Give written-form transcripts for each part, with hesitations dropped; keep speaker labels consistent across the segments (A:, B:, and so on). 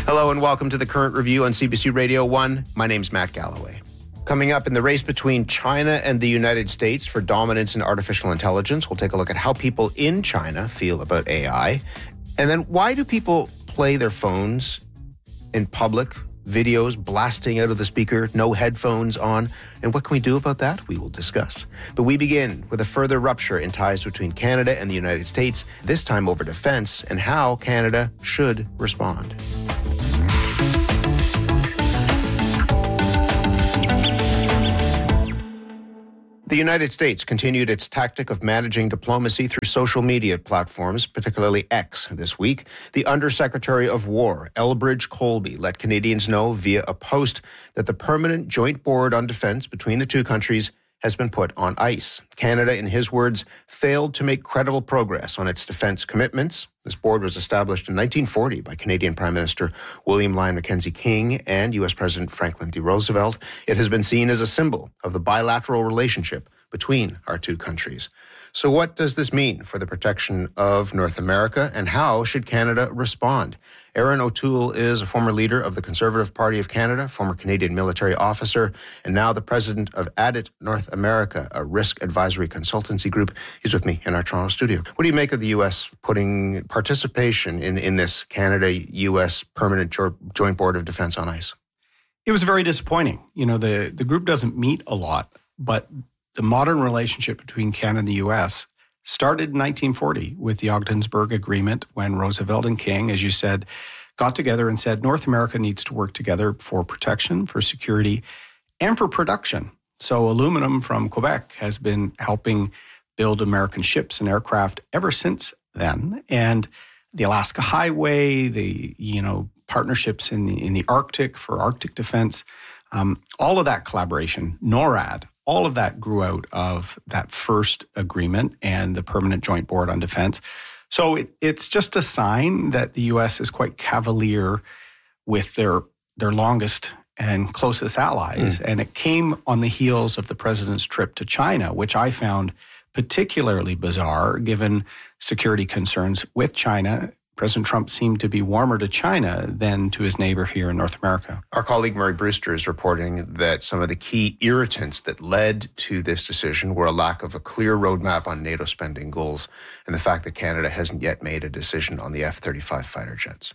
A: Hello and welcome to the Current Review on CBC Radio 1. My name's Matt Galloway. Coming up, in the race between China and the United States for dominance in artificial intelligence, we'll take a look at how people in China feel about AI. And then, why do people play their phones in public, videos blasting out of the speaker, no headphones on? And what can we do about that? We will discuss. But we begin with a further rupture in ties between Canada and the United States, this time over defense, and how Canada should respond. The United States continued its tactic of managing diplomacy through social media platforms, particularly X, this week. The Undersecretary of War, Elbridge Colby, let Canadians know via a post that the Permanent Joint Board on Defense between the two countries has been put on ice. Canada, in his words, failed to make credible progress on its defense commitments. This board was established in 1940 by Canadian Prime Minister William Lyon Mackenzie King and U.S. President Franklin D. Roosevelt. It has been seen as a symbol of the bilateral relationship between our two countries. So what does this mean for the protection of North America, and how should Canada respond? Erin O'Toole is a former leader of the Conservative Party of Canada, former Canadian military officer, and now the president of ADIT North America, a risk advisory consultancy group. He's with me in our Toronto studio. What do you make of the U.S. putting participation in this Canada-U.S. Permanent Joint Board of Defense on ice?
B: It was very disappointing. You know, the group doesn't meet a lot, but the modern relationship between Canada and the U.S. started in 1940 with the Ogdensburg Agreement, when Roosevelt and King, as you said, got together and said North America needs to work together for protection, for security, and for production. So aluminum from Quebec has been helping build American ships and aircraft ever since then. And the Alaska Highway, the partnerships in the Arctic for Arctic defense, all of that collaboration, NORAD, all of that grew out of that first agreement and the Permanent Joint Board on Defense. So it's just a sign that the U.S. is quite cavalier with their longest and closest allies. And it came on the heels of the president's trip to China, which I found particularly bizarre given security concerns with China. President Trump seemed to be warmer to China than to his neighbor here in North America.
A: Our colleague Murray Brewster is reporting that some of the key irritants that led to this decision were a lack of a clear roadmap on NATO spending goals and the fact that Canada hasn't yet made a decision on the F-35 fighter jets.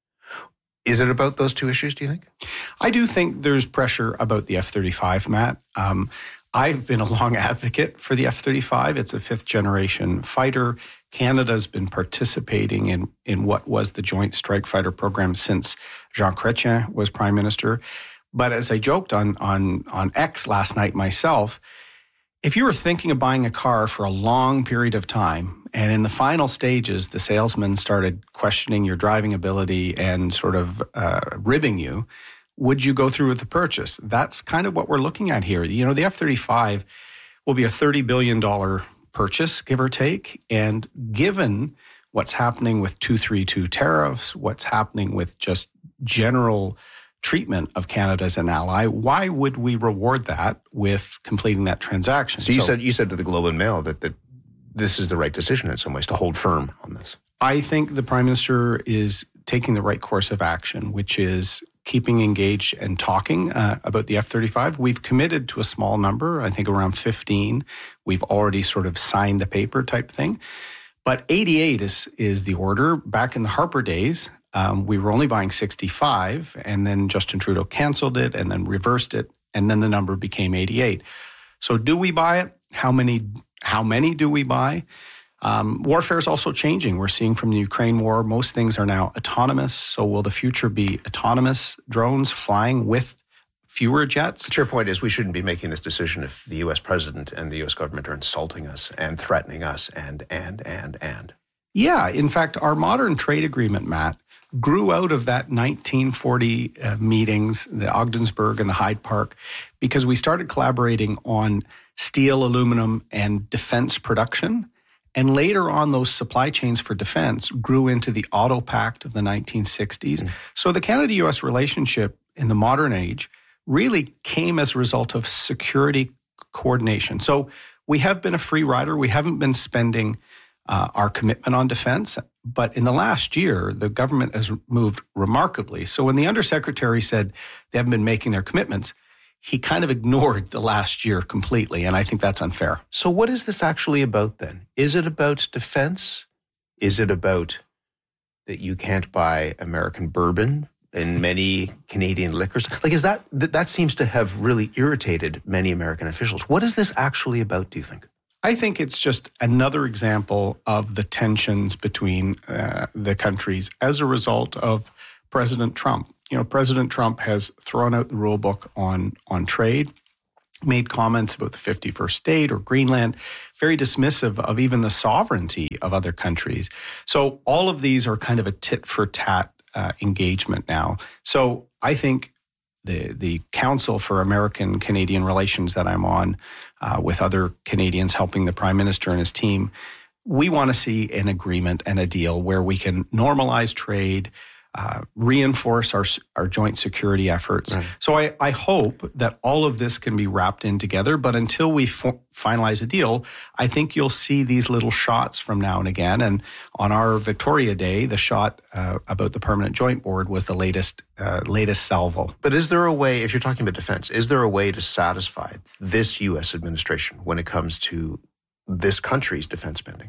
A: Is it about those two issues, do you think?
B: I do think there's pressure about the F-35, Matt. I've been a long advocate for the F-35. It's a fifth-generation fighter. Canada's been participating in what was the Joint Strike Fighter program since Jean Chrétien was Prime Minister. But as I joked on X last night myself, if you were thinking of buying a car for a long period of time, and in the final stages, the salesman started questioning your driving ability and sort of ribbing you, would you go through with the purchase? That's kind of what we're looking at here. You know, the F-35 will be a $30 billion purchase, give or take. And given what's happening with 232 tariffs, what's happening with just general treatment of Canada as an ally, why would we reward that with completing that transaction?
A: So you said to the Globe and Mail that this is the right decision in some ways to hold firm on this.
B: I think the Prime Minister is taking the right course of action, which is keeping engaged and talking about the F-35. We've committed to a small number, I think around 15. We've already sort of signed the paper type thing. But 88 is the order. Back in the Harper days, we were only buying 65, and then Justin Trudeau canceled it and then reversed it, and then the number became 88. So do we buy it? How many do we buy? Warfare is also changing. We're seeing from the Ukraine war, most things are now autonomous. So will the future be autonomous drones flying with fewer jets?
A: But your point is we shouldn't be making this decision if the U.S. president and the U.S. government are insulting us and threatening us and.
B: Yeah. In fact, our modern trade agreement, Matt, grew out of that 1940 meetings, the Ogdensburg and the Hyde Park, because we started collaborating on steel, aluminum, and defense production. And later on, those supply chains for defense grew into the Auto Pact of the 1960s. So the Canada-U.S. relationship in the modern age really came as a result of security coordination. So we have been a free rider. We haven't been spending our commitment on defense. But in the last year, the government has moved remarkably. So when the undersecretary said they haven't been making their commitments, he kind of ignored the last year completely. And I think that's unfair.
A: So what is this actually about then? Is it about defense? Is it about that you can't buy American bourbon in many Canadian liquors? Like, is that seems to have really irritated many American officials. What is this actually about, do you think?
B: I think it's just another example of the tensions between the countries as a result of President Trump. You know, President Trump has thrown out the rule book on trade, made comments about the 51st state or Greenland, very dismissive of even the sovereignty of other countries. So all of these are kind of a tit-for-tat engagement now. So I think the Council for American-Canadian Relations that I'm on with other Canadians helping the Prime Minister and his team, we want to see an agreement and a deal where we can normalize trade, reinforce our joint security efforts. Right. So I hope that all of this can be wrapped in together. But until we finalize a deal, I think you'll see these little shots from now and again. And on our Victoria Day, the shot about the Permanent Joint Board was the latest salvo.
A: But is there a way, if you're talking about defense, is there a way to satisfy this U.S. administration when it comes to this country's defense spending?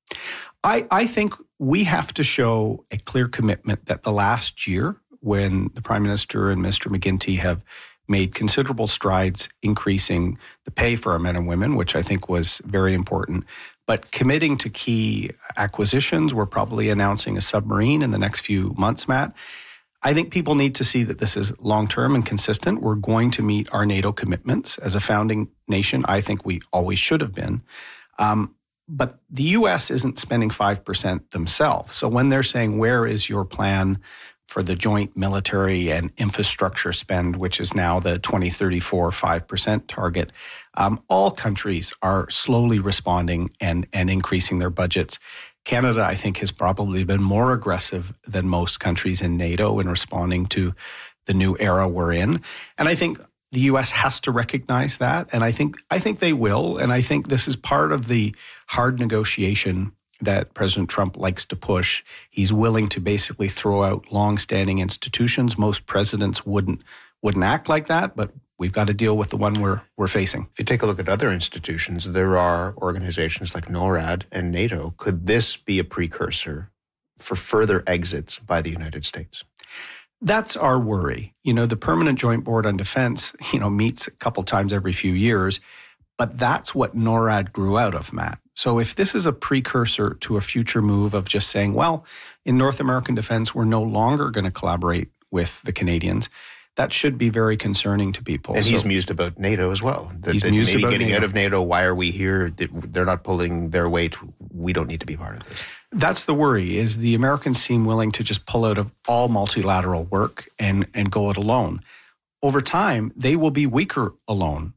B: I think we have to show a clear commitment that the last year, when the Prime Minister and Mr. McGuinty have made considerable strides increasing the pay for our men and women, which I think was very important, but committing to key acquisitions. We're probably announcing a submarine in the next few months, Matt. I think people need to see that this is long-term and consistent. We're going to meet our NATO commitments as a founding nation. I think we always should have been. But the U.S. isn't spending 5% themselves. So when they're saying, where is your plan for the joint military and infrastructure spend, which is now the 2034 5% target, all countries are slowly responding and increasing their budgets. Canada, I think, has probably been more aggressive than most countries in NATO in responding to the new era we're in. And I think the U.S. has to recognize that, and I think they will. And I think this is part of the hard negotiation that President Trump likes to push. He's willing to basically throw out long-standing institutions. Most presidents wouldn't act like that, but we've got to deal with the one we're facing.
A: If you take a look at other institutions, there are organizations like NORAD and NATO. Could this be a precursor for further exits by the United States?
B: That's our worry. You know, the Permanent Joint Board on Defense, meets a couple times every few years, but that's what NORAD grew out of, Matt. So if this is a precursor to a future move of just saying, well, in North American defense, we're no longer going to collaborate with the Canadians, that should be very concerning to people.
A: And he's mused about NATO as well.
B: He's mused
A: maybe
B: about
A: getting
B: NATO.
A: out of NATO, why are we here? They're not pulling their weight. We don't need to be part of this.
B: That's the worry, is the Americans seem willing to just pull out of all multilateral work and go it alone. Over time, they will be weaker alone.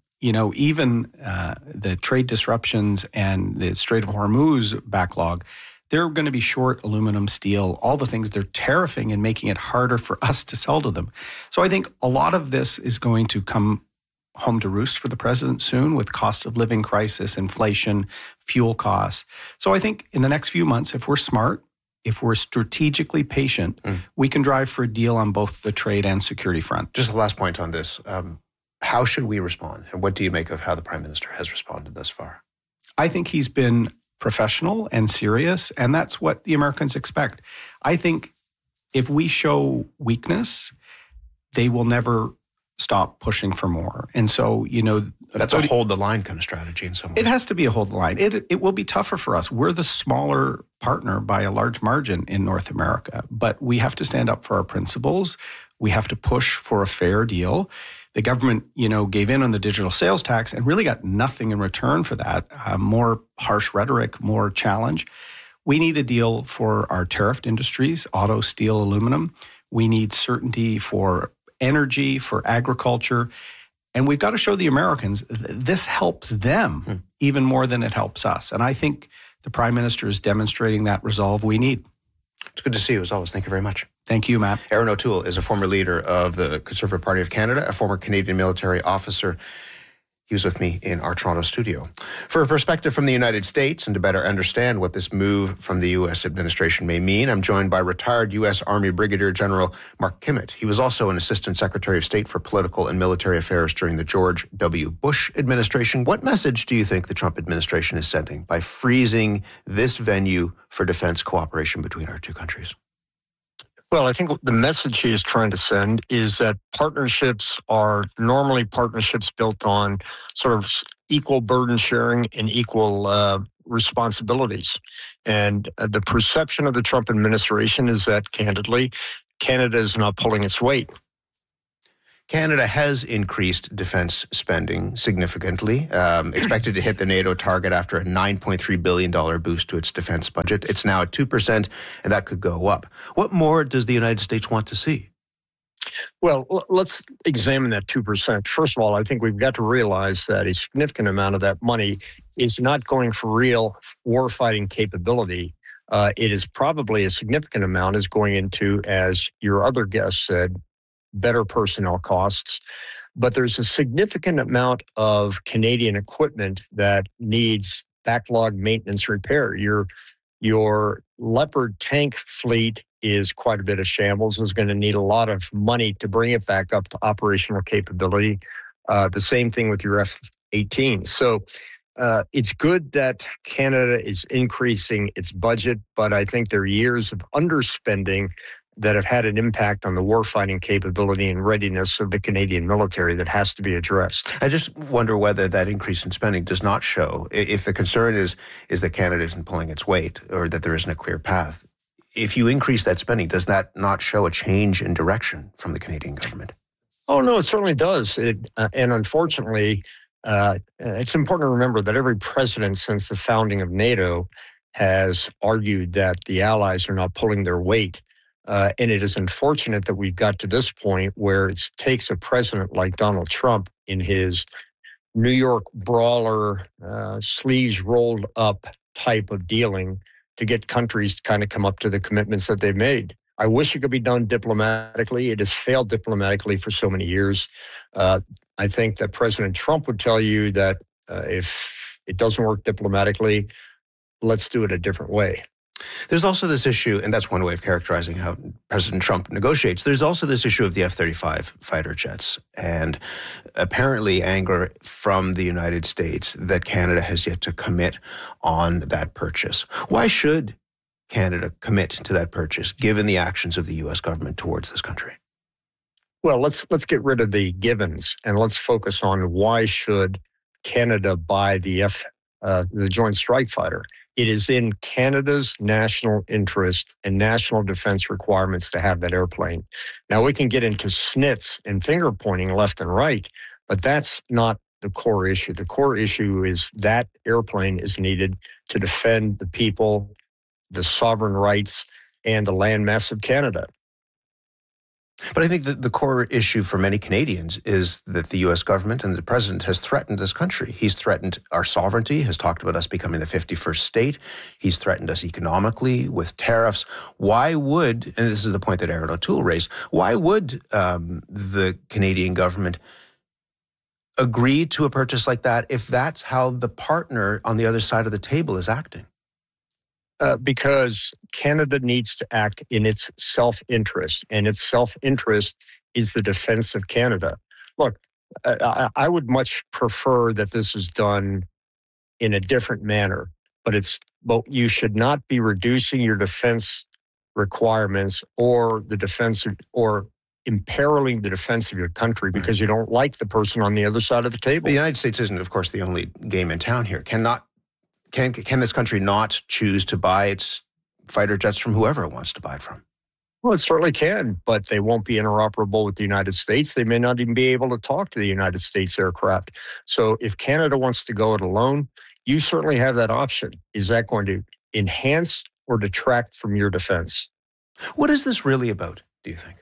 B: Even the trade disruptions and the Strait of Hormuz backlog, they're going to be short aluminum, steel, all the things. They're tariffing and making it harder for us to sell to them. So I think a lot of this is going to come home to roost for the president soon with cost of living crisis, inflation, fuel costs. So I think in the next few months, if we're smart, if we're strategically patient, we can drive for a deal on both the trade and security front.
A: Just the last point on this. How should we respond? And what do you make of how the Prime Minister has responded thus far?
B: I think he's been professional and serious, and that's what the Americans expect. I think if we show weakness, they will never stop pushing for more. And so,
A: that's a hold the line kind of strategy in some way.
B: It has to be a hold the line. It will be tougher for us. We're the smaller partner by a large margin in North America, but we have to stand up for our principles. We have to push for a fair deal. The government, gave in on the digital sales tax and really got nothing in return for that. More harsh rhetoric, more challenge. We need a deal for our tariffed industries, auto, steel, aluminum. We need certainty for energy, for agriculture. And we've got to show the Americans this helps them even more than it helps us. And I think the Prime Minister is demonstrating that resolve we need.
A: It's good to see you as always. Thank you very much.
B: Thank you, Matt.
A: Erin O'Toole is a former leader of the Conservative Party of Canada, a former Canadian military officer. He was with me in our Toronto studio. For a perspective from the United States and to better understand what this move from the U.S. administration may mean, I'm joined by retired U.S. Army Brigadier General Mark Kimmitt. He was also an Assistant Secretary of State for Political and Military Affairs during the George W. Bush administration. What message do you think the Trump administration is sending by freezing this venue for defense cooperation between our two countries?
C: Well, I think the message he is trying to send is that partnerships are normally partnerships built on sort of equal burden sharing and equal responsibilities. And the perception of the Trump administration is that, candidly, Canada is not pulling its weight.
A: Canada has increased defense spending significantly, expected to hit the NATO target after a $9.3 billion boost to its defense budget. It's now at 2%, and that could go up. What more does the United States want to see?
C: Well, let's examine that 2%. First of all, I think we've got to realize that a significant amount of that money is not going for real warfighting capability. It is probably a significant amount is going into, as your other guest said, better personnel costs. But there's a significant amount of Canadian equipment that needs backlog maintenance repair. Your Leopard tank fleet is quite a bit of shambles, is going to need a lot of money to bring it back up to operational capability. The same thing with your F-18. So it's good that Canada is increasing its budget, but I think there are years of underspending that have had an impact on the warfighting capability and readiness of the Canadian military that has to be addressed.
A: I just wonder whether that increase in spending does not show, if the concern is that Canada isn't pulling its weight or that there isn't a clear path, if you increase that spending, does that not show a change in direction from the Canadian government?
C: Oh, no, it certainly does. And unfortunately, it's important to remember that every president since the founding of NATO has argued that the allies are not pulling their weight. And it is unfortunate that we've got to this point where it takes a president like Donald Trump in his New York brawler, sleeves rolled up type of dealing to get countries to kind of come up to the commitments that they've made. I wish it could be done diplomatically. It has failed diplomatically for so many years. I think that President Trump would tell you that if it doesn't work diplomatically, let's do it a different way.
A: There's also this issue, and that's one way of characterizing how President Trump negotiates. There's also this issue of the F-35 fighter jets, and apparently anger from the United States that Canada has yet to commit on that purchase. Why should Canada commit to that purchase, given the actions of the U.S. government towards this country?
C: Well, let's get rid of the givens, and let's focus on why should Canada buy the Joint Strike Fighter. It is in Canada's national interest and national defense requirements to have that airplane. Now, we can get into snits and finger pointing left and right, but that's not the core issue. The core issue is that airplane is needed to defend the people, the sovereign rights, and the landmass of Canada.
A: But I think that the core issue for many Canadians is that the U.S. government and the president has threatened this country. He's threatened our sovereignty, has talked about us becoming the 51st state. He's threatened us economically with tariffs. Why would, and this is the point that Erin O'Toole raised, why would the Canadian government agree to a purchase like that if that's how the partner on the other side of the table is acting?
C: Because Canada needs to act in its self-interest, and its self-interest is the defense of Canada. Look, I would much prefer that this is done in a different manner, but you should not be reducing your defense requirements or imperiling the defense of your country because you don't like the person on the other side of the table.
A: The United States isn't, of course, the only game in town here. Can this country not choose to buy its fighter jets from whoever it wants to buy it from?
C: Well, it certainly can, but they won't be interoperable with the United States. They may not even be able to talk to the United States aircraft. So if Canada wants to go it alone, you certainly have that option. Is that going to enhance or detract from your defense?
A: What is this really about, do you think?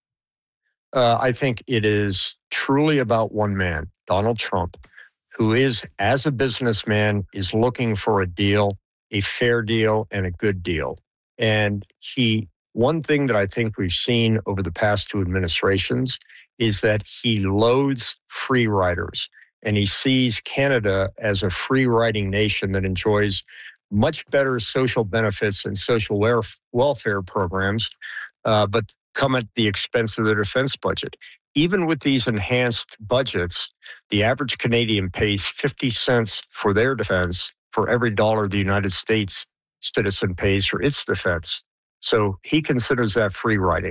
C: I think it is truly about one man, Donald Trump, who is, as a businessman, is looking for a deal, a fair deal, and a good deal. And one thing that I think we've seen over the past two administrations is that he loathes free riders. and he sees Canada as a free-riding nation that enjoys much better social benefits and social welfare programs, but come at the expense of the defense budget. Even with these enhanced budgets, the average Canadian pays 50 cents for their defense for every dollar the United States citizen pays for its defense. So he considers that free riding.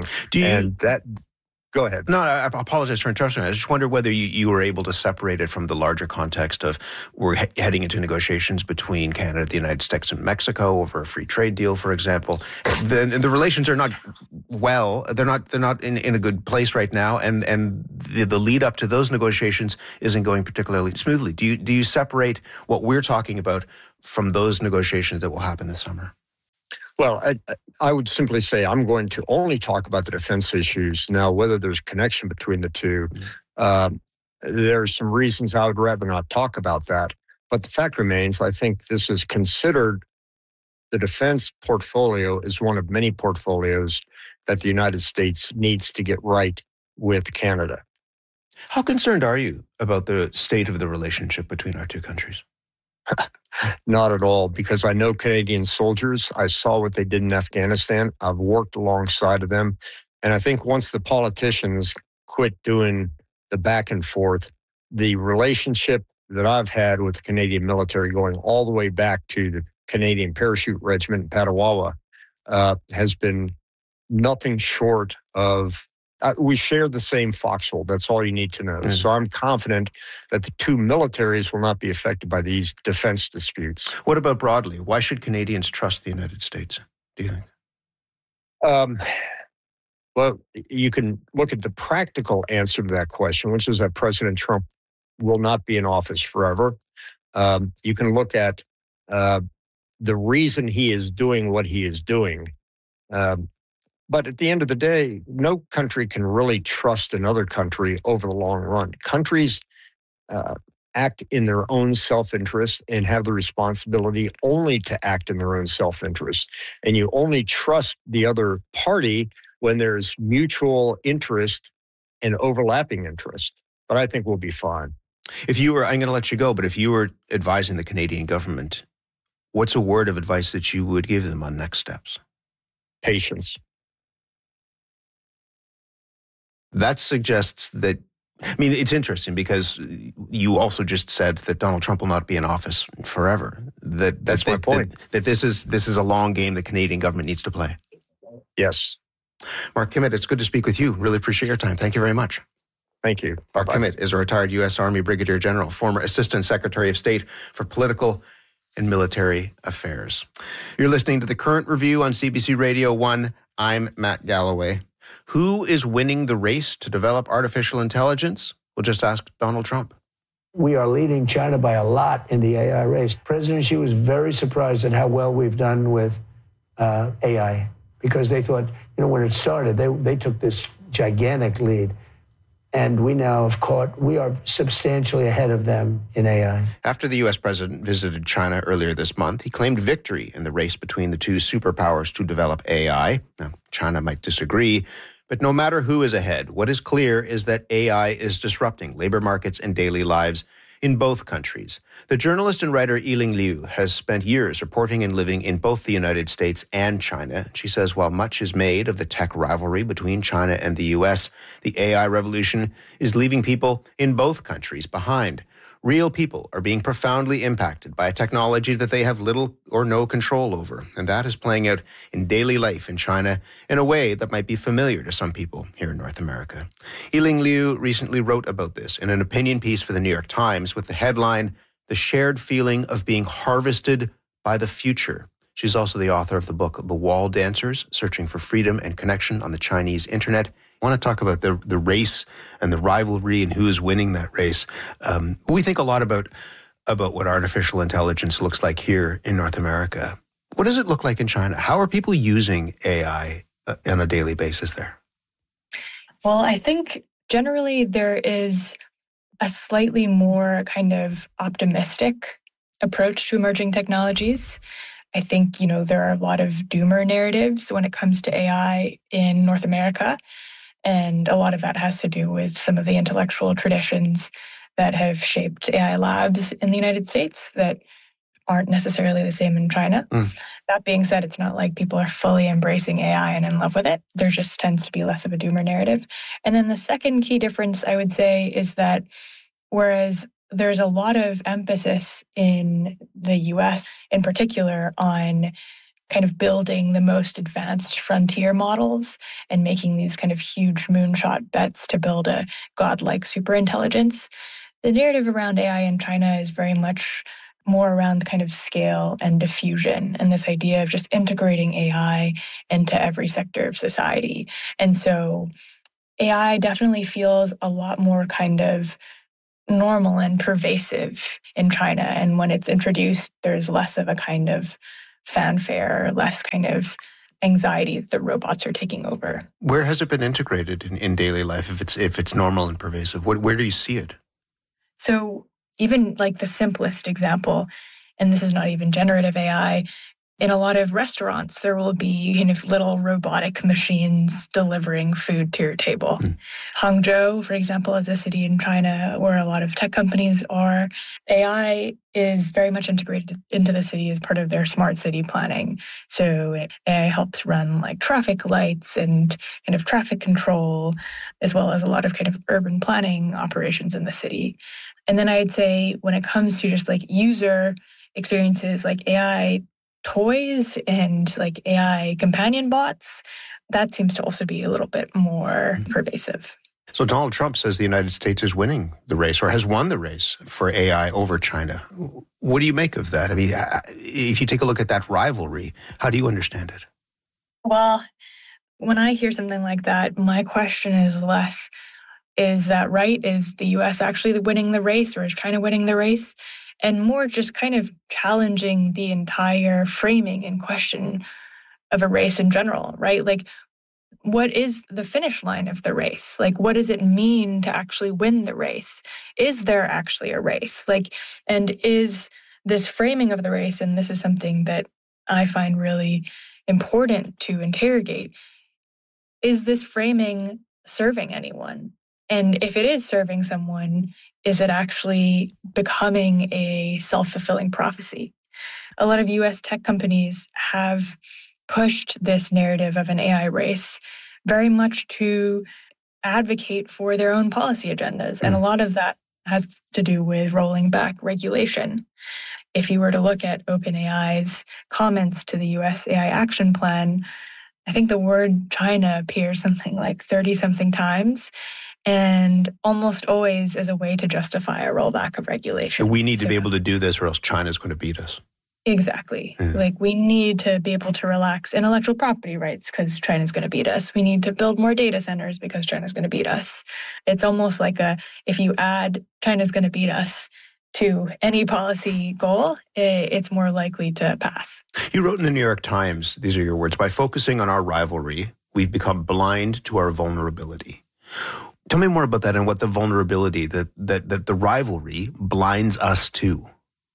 C: Go ahead.
A: No, I apologize for interrupting. I just wonder whether you were able to separate it from the larger context of we're heading into negotiations between Canada, the United States, and Mexico over a free trade deal, for example. The relations are not they're not in a good place right now, and the lead up to those negotiations isn't going particularly smoothly. Do you separate what we're talking about from those negotiations that will happen this summer?
C: Well, I would simply say I'm going to only talk about the defense issues. Now, whether there's a connection between the two, there's some reasons I would rather not talk about that. But the fact remains, I think this is considered, the defense portfolio is one of many portfolios that the United States needs to get right with Canada.
A: How concerned are you about the state of the relationship between our two countries?
C: Not at all, because I know Canadian soldiers. I saw what they did in Afghanistan. I've worked alongside of them. And I think once the politicians quit doing the back and forth, the relationship that I've had with the Canadian military going all the way back to the Canadian Parachute Regiment in Petawawa has been nothing short of we share the same foxhole. That's all you need to know. So I'm confident that the two militaries will not be affected by these defense disputes.
A: What about broadly? Why should Canadians trust the United States, do you think?
C: Well, you can look at the practical answer to that question, which is that President Trump will not be in office forever. You can look at the reason he is doing what he is doing. But at the end of the day, no country can really trust another country over the long run. Countries act in their own self-interest and have the responsibility only to act in their own self-interest. And you only trust the other party when there's mutual interest and overlapping interest. But I think we'll be fine.
A: I'm going to let you go, but if you were advising the Canadian government, what's a word of advice that you would give them on next steps?
C: Patience. That
A: suggests that, it's interesting because you also just said that Donald Trump will not be in office forever.
C: That's my point.
A: That this is a long game the Canadian government needs to play.
C: Yes.
A: Mark Kimmitt, it's good to speak with you. Really appreciate your time. Thank you very much.
C: Thank you.
A: Mark Kimmitt is a retired U.S. Army Brigadier General, former Assistant Secretary of State for Political and Military Affairs. You're listening to The Current Review on CBC Radio 1. I'm Matt Galloway. Who is winning the race to develop artificial intelligence? We'll just ask Donald Trump.
D: We are leading China by a lot in the AI race. President Xi was very surprised at how well we've done with AI because they thought, when it started, they took this gigantic lead. And we now we are substantially ahead of them in AI.
A: After the U.S. president visited China earlier this month, he claimed victory in the race between the two superpowers to develop AI. Now, China might disagree, but no matter who is ahead, what is clear is that AI is disrupting labor markets and daily lives in both countries. The journalist and writer Yiling Liu has spent years reporting and living in both the United States and China. She says while much is made of the tech rivalry between China and the U.S., the AI revolution is leaving people in both countries behind. Real people are being profoundly impacted by a technology that they have little or no control over, and that is playing out in daily life in China in a way that might be familiar to some people here in North America. Yiling Liu recently wrote about this in an opinion piece for the New York Times with the headline, "The Shared Feeling of Being Harvested by the Future." She's also the author of the book, The Wall Dancers, Searching for Freedom and Connection on the Chinese Internet. I want to talk about the race and the rivalry and who is winning that race. We think a lot about what artificial intelligence looks like here in North America. What does it look like in China? How are people using AI on a daily basis there?
E: Well, I think generally there is a slightly more kind of optimistic approach to emerging technologies. I think, there are a lot of doomer narratives when it comes to AI in North America. And a lot of that has to do with some of the intellectual traditions that have shaped AI labs in the United States that aren't necessarily the same in China. That being said, it's not like people are fully embracing AI and in love with it. There just tends to be less of a doomer narrative. And then the second key difference, I would say, is that whereas there's a lot of emphasis in the US in particular on kind of building the most advanced frontier models and making these kind of huge moonshot bets to build a godlike superintelligence, the narrative around AI in China is very much more around kind of scale and diffusion and this idea of just integrating AI into every sector of society. And so AI definitely feels a lot more kind of normal and pervasive in China. And when it's introduced, there's less of a kind of fanfare, less kind of anxiety that the robots are taking over.
A: Where has it been integrated in daily life if it's normal and pervasive? Where do you see it?
E: So even like the simplest example, and this is not even generative AI, in a lot of restaurants, there will be kind of little robotic machines delivering food to your table. Hangzhou, for example, is a city in China where a lot of tech companies are. AI is very much integrated into the city as part of their smart city planning. So AI helps run like traffic lights and kind of traffic control, as well as a lot of kind of urban planning operations in the city. And then I'd say when it comes to just like user experiences, like AI toys and like AI companion bots, that seems to also be a little bit more pervasive.
A: So Donald Trump says the United States is winning the race or has won the race for AI over China. What do you make of that? I mean, if you take a look at that rivalry, how do you understand it?
E: Well, when I hear something like that, my question is less, is that right? Is the US actually winning the race, or is China winning the race? And more just kind of challenging the entire framing and question of a race in general, right? Like, what is the finish line of the race? Like, what does it mean to actually win the race? Is there actually a race? Like, and is this framing of the race, and this is something that I find really important to interrogate, is this framing serving anyone? And if it is serving someone, is it actually becoming a self-fulfilling prophecy? A lot of US tech companies have pushed this narrative of an AI race very much to advocate for their own policy agendas. And a lot of that has to do with rolling back regulation. If you were to look at OpenAI's comments to the US AI Action Plan, I think the word China appears something like 30-something times, and almost always as a way to justify a rollback of regulation.
A: We need to be able to do this or else China's going to beat us.
E: Exactly. Like, we need to be able to relax intellectual property rights because China's going to beat us. We need to build more data centers because China's going to beat us. It's almost like if you add China's going to beat us to any policy goal, it's more likely to pass. You
A: wrote in the New York Times, these are your words, by focusing on our rivalry, we've become blind to our vulnerability. Tell me more about that and what the vulnerability that the rivalry blinds us to.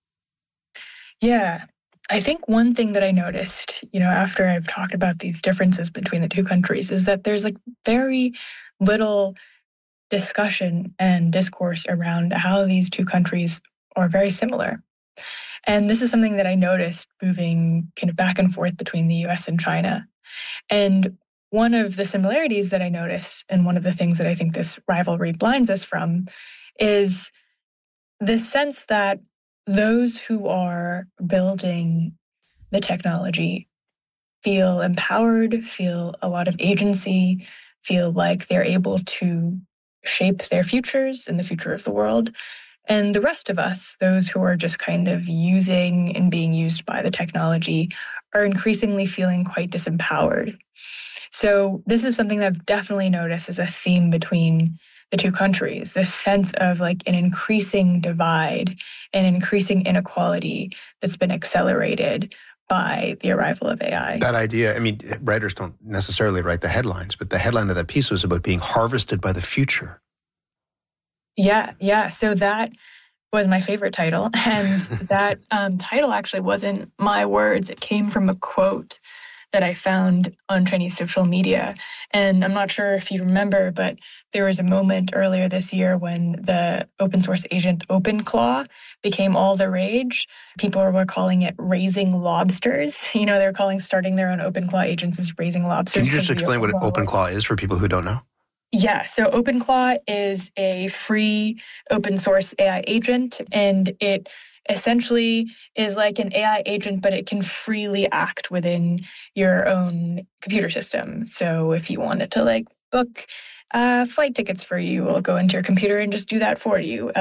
E: Yeah, I think one thing that I noticed, after I've talked about these differences between the two countries, is that there's like very little discussion and discourse around how these two countries are very similar. And this is something that I noticed moving kind of back and forth between the US and China. And one of the similarities that I noticed, and one of the things that I think this rivalry blinds us from, is this sense that those who are building the technology feel empowered, feel a lot of agency, feel like they're able to shape their futures and the future of the world. And the rest of us, those who are just kind of using and being used by the technology, are increasingly feeling quite disempowered. So this is something that I've definitely noticed as a theme between the two countries, this sense of like an increasing divide and increasing inequality that's been accelerated by the arrival of AI.
A: That idea, writers don't necessarily write the headlines, but the headline of that piece was about being harvested by the future.
E: Yeah. So that was my favorite title. And that title actually wasn't my words. It came from a quote that I found on Chinese social media. And I'm not sure if you remember, but there was a moment earlier this year when the open source agent OpenClaw became all the rage. People were calling it raising lobsters. They're calling starting their own OpenClaw agents as raising lobsters.
A: Can you just explain what OpenClaw is for people who don't know?
E: Yeah, so OpenClaw is a free open source AI agent, and it essentially is like an AI agent, but it can freely act within your own computer system. So if you wanted to book flight tickets for you, it'll go into your computer and just do that for you.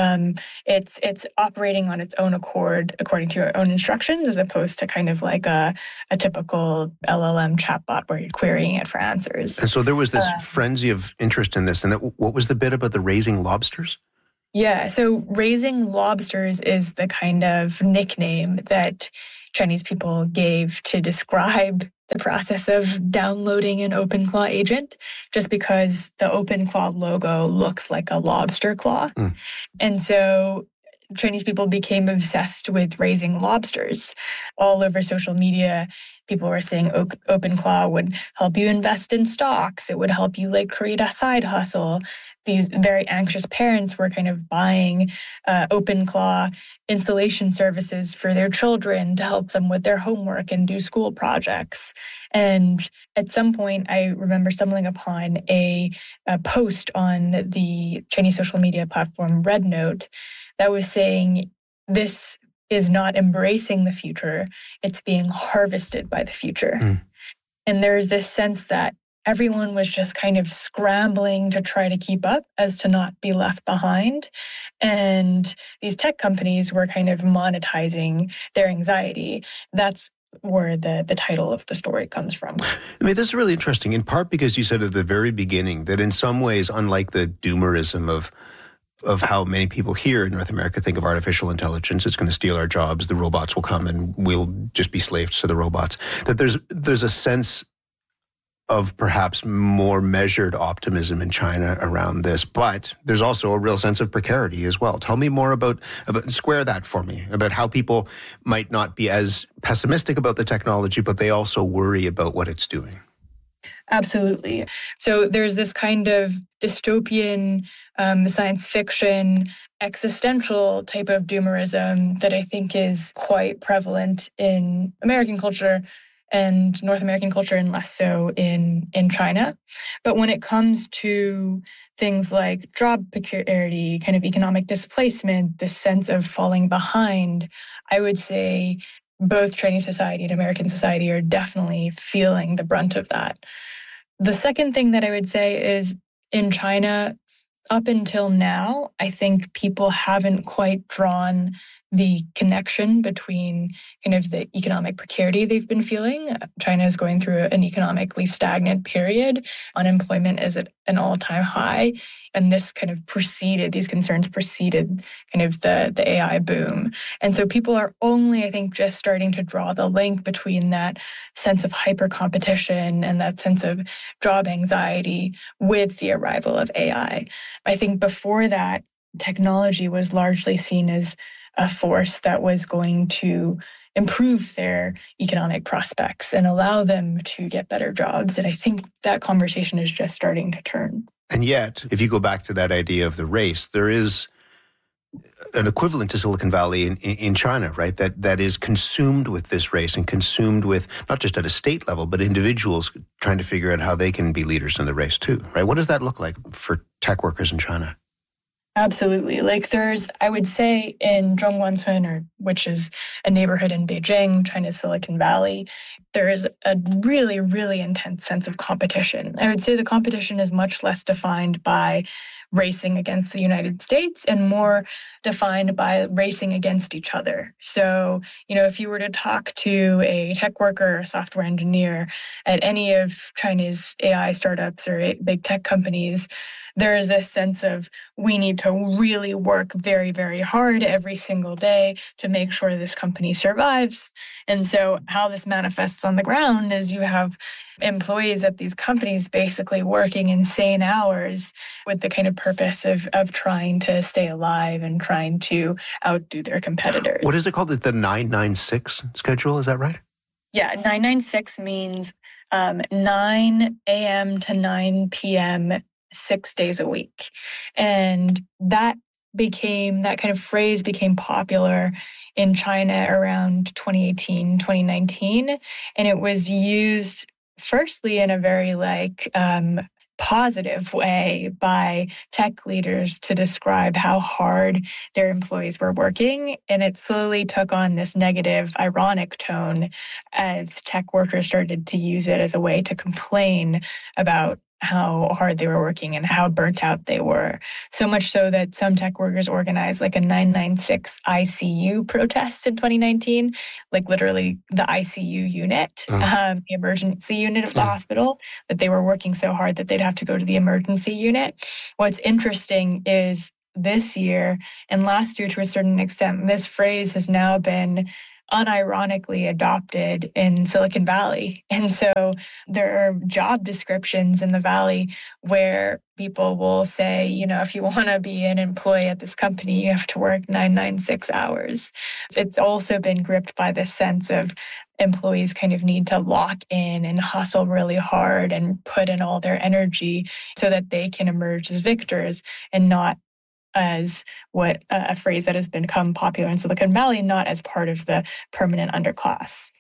E: It's operating on its own accord according to your own instructions, as opposed to kind of like a typical LLM chatbot where you're querying it for answers.
A: And so there was this frenzy of interest in this. And what was the bit about the raising lobsters?
E: Yeah, so raising lobsters is the kind of nickname that Chinese people gave to describe the process of downloading an OpenClaw agent, just because the OpenClaw logo looks like a lobster claw. And so Chinese people became obsessed with raising lobsters. All over social media, people were saying OpenClaw would help you invest in stocks. It would help you create a side hustle. These very anxious parents were kind of buying OpenClaw installation services for their children to help them with their homework and do school projects. And at some point, I remember stumbling upon a post on the Chinese social media platform RedNote that was saying this is not embracing the future, it's being harvested by the future. And there's this sense that everyone was just kind of scrambling to try to keep up as to not be left behind. And these tech companies were kind of monetizing their anxiety. That's where the title of the story comes from.
A: I mean, this is really interesting, in part because you said at the very beginning that in some ways, unlike the doomerism of how many people here in North America think of artificial intelligence, it's going to steal our jobs, the robots will come and we'll just be slaves to the robots, that there's a sense of perhaps more measured optimism in China around this, but there's also a real sense of precarity as well. Tell me more about square that for me, about how people might not be as pessimistic about the technology, but they also worry about what it's doing.
E: Absolutely. So there's this kind of dystopian science fiction, existential type of doomerism that I think is quite prevalent in American culture and North American culture, and less so in China. But when it comes to things like job precarity, kind of economic displacement, this sense of falling behind, I would say both Chinese society and American society are definitely feeling the brunt of that. The second thing that I would say is in China, up until now, I think people haven't quite drawn the connection between kind of the economic precarity they've been feeling. China is going through an economically stagnant period. Unemployment is at an all-time high. And this kind of these concerns preceded kind of the AI boom. And so people are only, I think, just starting to draw the link between that sense of hyper competition and that sense of job anxiety with the arrival of AI. I think before that, technology was largely seen as a force that was going to improve their economic prospects and allow them to get better jobs. And I think that conversation is just starting to turn.
A: And yet, if you go back to that idea of the race, there is an equivalent to Silicon Valley in China, right? That is consumed with this race and consumed with, not just at a state level, but individuals trying to figure out how they can be leaders in the race too, right? What does that look like for tech workers in China?
E: Absolutely. There's, I would say, in Zhongguancun, which is a neighborhood in Beijing, China's Silicon Valley, there is a really, really intense sense of competition. I would say the competition is much less defined by racing against the United States and more defined by racing against each other. So, if you were to talk to a tech worker or a software engineer at any of China's AI startups or big tech companies, there is a sense of we need to really work very, very hard every single day to make sure this company survives. And so how this manifests on the ground is you have employees at these companies basically working insane hours with the kind of purpose of trying to stay alive and trying to outdo their competitors.
A: What is it called? The 996 schedule, is that right?
E: Yeah, 996 means 9 a.m. to 9 p.m. 6 days a week. And that kind of phrase became popular in China around 2018, 2019. And it was used firstly in a very positive way by tech leaders to describe how hard their employees were working. And it slowly took on this negative, ironic tone as tech workers started to use it as a way to complain about how hard they were working and how burnt out they were. So much so that some tech workers organized like a 996 ICU protest in 2019, like literally the ICU unit, the emergency unit of the hospital, that they were working so hard that they'd have to go to the emergency unit. What's interesting is this year and last year to a certain extent, this phrase has now been unironically adopted in Silicon Valley. And so there are job descriptions in the Valley where people will say, if you want to be an employee at this company, you have to work 996 hours. It's also been gripped by this sense of employees kind of need to lock in and hustle really hard and put in all their energy so that they can emerge as victors and not as what a phrase that has become popular in Silicon Valley, not as part of the permanent underclass.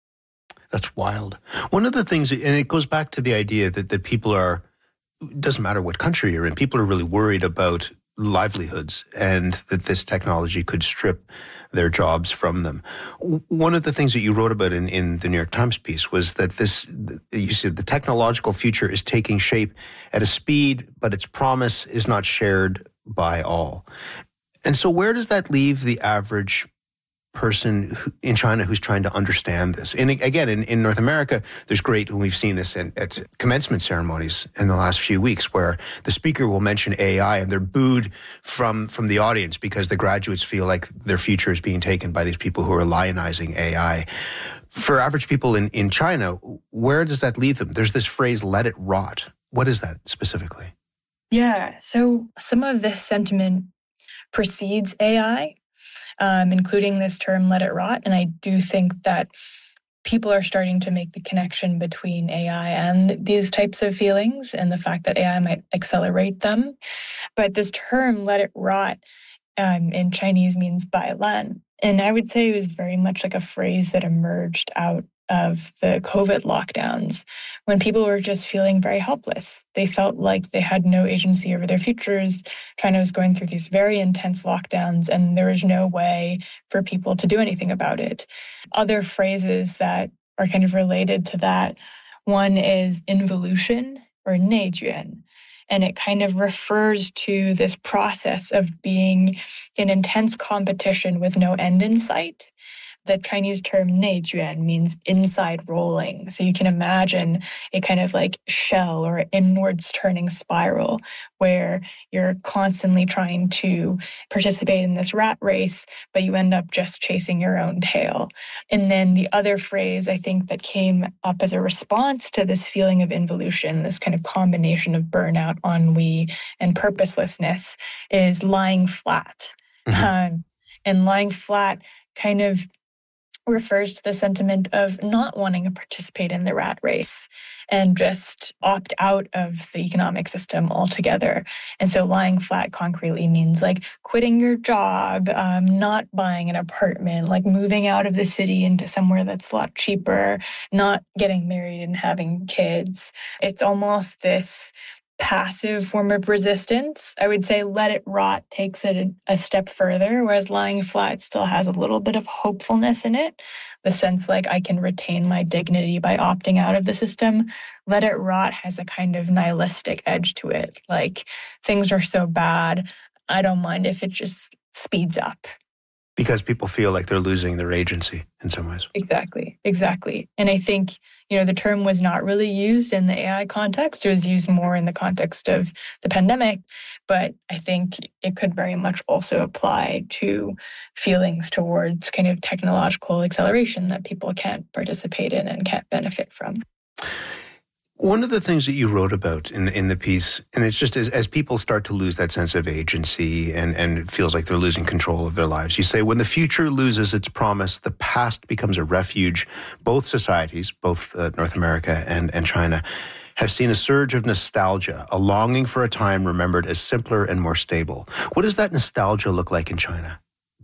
A: That's wild. One of the things, and it goes back to the idea that people are, it doesn't matter what country you're in, people are really worried about livelihoods and that this technology could strip their jobs from them. One of the things that you wrote about in the New York Times piece was that you said the technological future is taking shape at a speed, but its promise is not shared by all. And so where does that leave the average person in China who's trying to understand this? And again, in North America, there's great, and we've seen this at commencement ceremonies in the last few weeks, where the speaker will mention AI and they're booed from the audience because the graduates feel like their future is being taken by these people who are lionizing AI. For average people in China, where does that leave them? There's this phrase, let it rot. What is that specifically?
E: Yeah, so some of this sentiment precedes AI, including this term, let it rot. And I do think that people are starting to make the connection between AI and these types of feelings and the fact that AI might accelerate them. But this term, let it rot, in Chinese means bai lan. And I would say it was very much like a phrase that emerged out of the COVID lockdowns, when people were just feeling very helpless. They felt like they had no agency over their futures. China was going through these very intense lockdowns, and there was no way for people to do anything about it. Other phrases that are kind of related to that, one is involution or neijuan. And it kind of refers to this process of being in intense competition with no end in sight. The Chinese term 内卷 means inside rolling. So you can imagine a kind of like shell or inwards turning spiral where you're constantly trying to participate in this rat race, but you end up just chasing your own tail. And then the other phrase I think that came up as a response to this feeling of involution, this kind of combination of burnout, ennui, and purposelessness, is lying flat. And lying flat kind of refers to the sentiment of not wanting to participate in the rat race and just opt out of the economic system altogether. And so lying flat concretely means like quitting your job, not buying an apartment, like moving out of the city into somewhere that's a lot cheaper, not getting married and having kids. It's almost this passive form of resistance. I would say let it rot takes it a step further, whereas lying flat still has a little bit of hopefulness in it. The sense like I can retain my dignity by opting out of the system. Let it rot has a kind of nihilistic edge to it. Like things are so bad, I don't mind if it just speeds up.
A: Because people feel like they're losing their agency in some ways.
E: Exactly. And I think, the term was not really used in the AI context. It was used more in the context of the pandemic. But I think it could very much also apply to feelings towards kind of technological acceleration that people can't participate in and can't benefit from.
A: One of the things that you wrote about in the piece, and it's just as people start to lose that sense of agency and it feels like they're losing control of their lives, you say, when the future loses its promise, the past becomes a refuge. Both societies, both North America and China, have seen a surge of nostalgia, a longing for a time remembered as simpler and more stable. What does that nostalgia look like in China?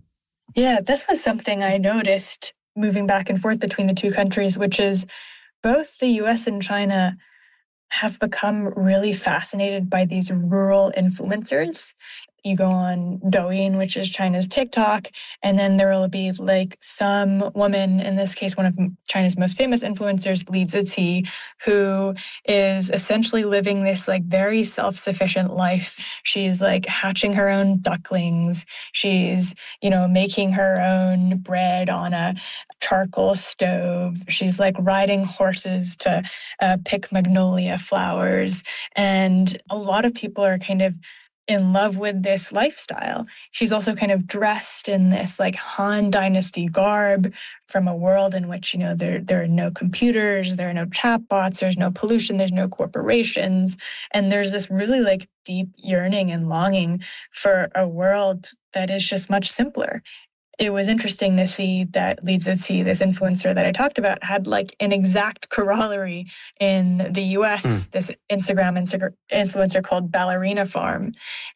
E: Yeah, this was something I noticed moving back and forth between the two countries, which is both the US and China have become really fascinated by these rural influencers. You go on Douyin, which is China's TikTok, and then there will be like some woman, in this case, one of China's most famous influencers, Li Ziqi, who is essentially living this like very self-sufficient life. She's like hatching her own ducklings. She's, making her own bread on a charcoal stove. She's like riding horses to pick magnolia flowers. And a lot of people are kind of in love with this lifestyle. She's also kind of dressed in this like Han Dynasty garb from a world in which, there are no computers, there are no chatbots, there's no pollution, there's no corporations. And there's this really like deep yearning and longing for a world that is just much simpler. It was interesting to see that Li Ziqi, this influencer that I talked about, had like an exact corollary in the US, this Instagram influencer called Ballerina Farm.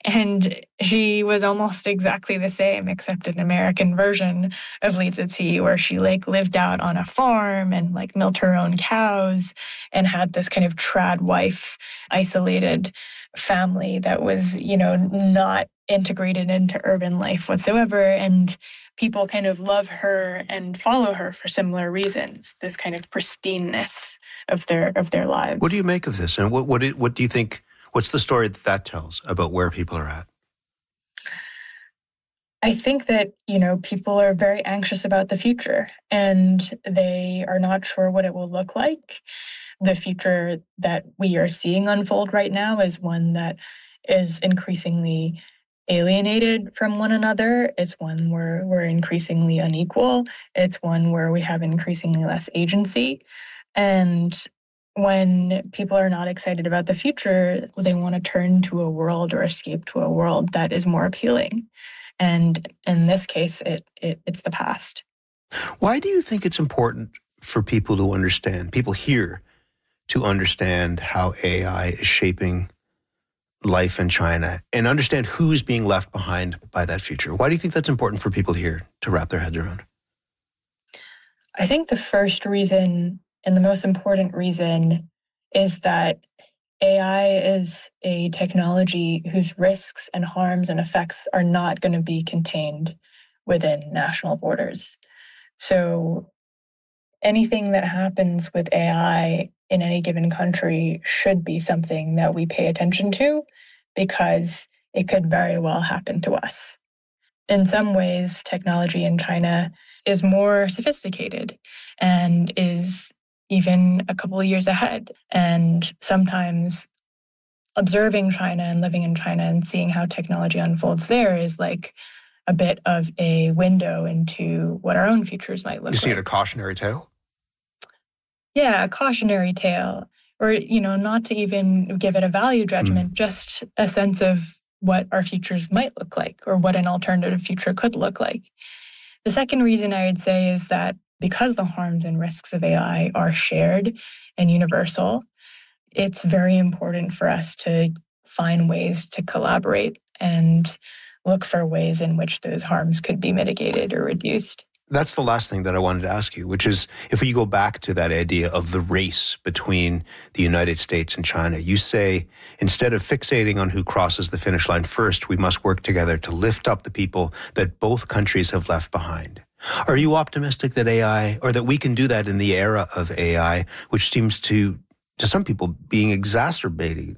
E: And she was almost exactly the same, except an American version of Li Ziqi, where she like lived out on a farm and like milked her own cows and had this kind of trad wife, isolated family that was, not integrated into urban life whatsoever. And people kind of love her and follow her for similar reasons, this kind of pristineness of their lives.
A: What do you make of this? And what do you think, what's the story that tells about where people are at?
E: I think that, people are very anxious about the future and they are not sure what it will look like. The future that we are seeing unfold right now is one that is increasingly alienated from one another. It's one where we're increasingly unequal. It's one where we have increasingly less agency. And when people are not excited about the future, they want to turn to a world or escape to a world that is more appealing. And in this case, it's the past.
A: Why do you think it's important for people to understand, people here to understand how AI is shaping life in China and understand who's being left behind by that future? Why do you think that's important for people here to wrap their heads around?
E: I think the first reason and the most important reason is that AI is a technology whose risks and harms and effects are not going to be contained within national borders. So anything that happens with AI in any given country should be something that we pay attention to because it could very well happen to us. In some ways, technology in China is more sophisticated and is even a couple of years ahead. And sometimes observing China and living in China and seeing how technology unfolds there is like a bit of a window into what our own futures might look like.
A: You see it a cautionary tale?
E: Yeah, a cautionary tale. Or, not to even give it a value judgment, just a sense of what our futures might look like or what an alternative future could look like. The second reason I would say is that because the harms and risks of AI are shared and universal, it's very important for us to find ways to collaborate and look for ways in which those harms could be mitigated or reduced.
A: That's the last thing that I wanted to ask you, which is if we go back to that idea of the race between the United States and China, you say instead of fixating on who crosses the finish line first, we must work together to lift up the people that both countries have left behind. Are you optimistic that AI, or that we can do that in the era of AI, which seems to some people being exacerbating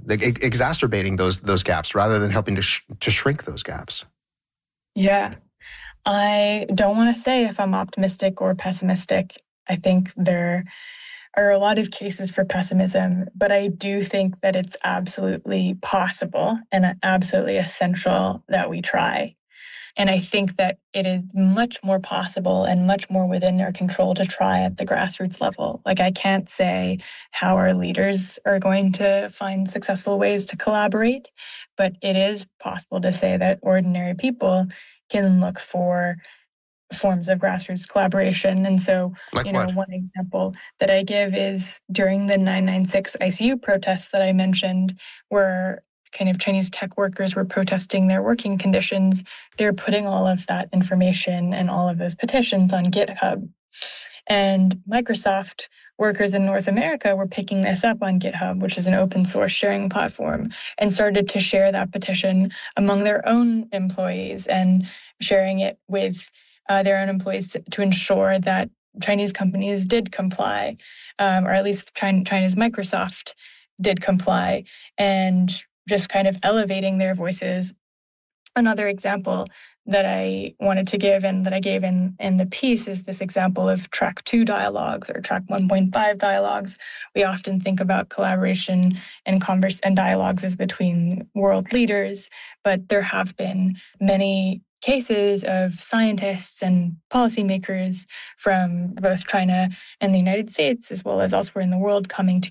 A: those gaps rather than helping to shrink those gaps?
E: Yeah. I don't want to say if I'm optimistic or pessimistic. I think there are a lot of cases for pessimism, but I do think that it's absolutely possible and absolutely essential that we try. And I think that it is much more possible and much more within their control to try at the grassroots level. Like, I can't say how our leaders are going to find successful ways to collaborate, but it is possible to say that ordinary people can look for forms of grassroots collaboration. And so,
A: Like what?
E: one example that I give is during the 996 ICU protests that I mentioned, where kind of Chinese tech workers were protesting their working conditions, they're putting all of that information and all of those petitions on GitHub. And Microsoft workers in North America were picking this up on GitHub, which is an open source sharing platform, and started to share that petition among their own employees and sharing it with their own employees to ensure that Chinese companies did comply, or at least China's Microsoft did comply, and just kind of elevating their voices. Another example that I wanted to give and that I gave in the piece is this example of Track 2 dialogues or Track 1.5 dialogues. We often think about collaboration and converse and dialogues as between world leaders, but there have been many cases of scientists and policymakers from both China and the United States, as well as elsewhere in the world, coming together